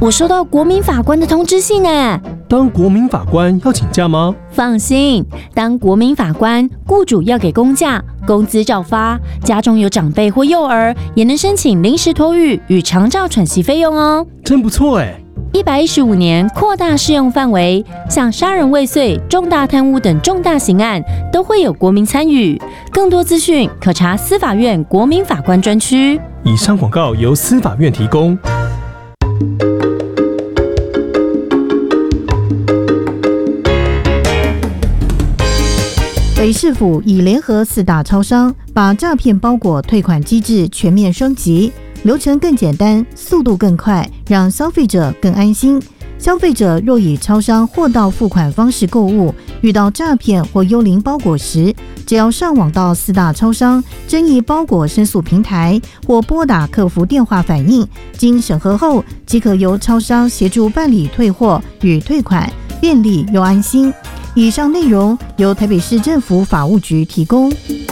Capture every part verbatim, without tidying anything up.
我收到国民法官的通知信呢。 当国民法官要请假吗？ 放心，当国民法官，雇主要给公假，工资照发。家中有长辈或幼儿，也能申请临时托育与长照喘息费用哦。 真不错哎！ 一百一十五年扩大适用范围，像杀人未遂、重大贪污等重大刑案，都会有国民参与。更多资讯可查司法院国民法官专区。 以上广告由司法院提供。 北市府已联合四大超商，把诈骗包裹退款机制全面升级，流程更简单，速度更快，让消费者更安心。消费者若以超商货到付款方式购物，遇到诈骗或幽灵包裹时，只要上网到四大超商争议包裹申诉平台，或拨打客服电话反映，经审核后，即可由超商协助办理退货与退款，便利又安心。以上内容由台北市政府法务局提供。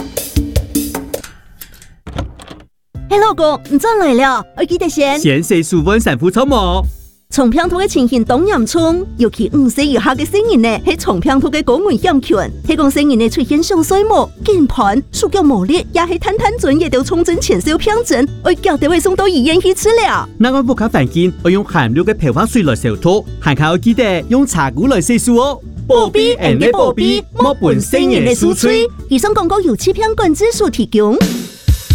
嘿，老公，你转来了，我记得先先洗舒稳sản婦草毛。 床平头嘅情形當嚴重，尤其五歲以下嘅成人呢，喺床平頭嘅高危險群。喺講成人呢出現上水膜、鍵盤、手腳無力，也係攤攤準，亦都重症前兆病症，我叫地位送到醫院去治療。 那我不卡環境，我用含氯嘅漂髮水來消毒，還靠記得用茶壺來洗漱哦。保庇人嘅保庇，莫伴成人嘅輸吹。以上廣告由欺騙管制所提供。